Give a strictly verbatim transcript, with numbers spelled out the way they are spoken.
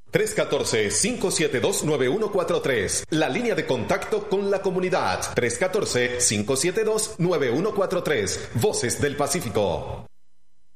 tres uno cuatro, cinco siete dos, nueve uno cuatro tres. La línea de contacto con la comunidad. tres uno cuatro, cinco siete dos, nueve uno cuatro tres. Voces del Pacífico.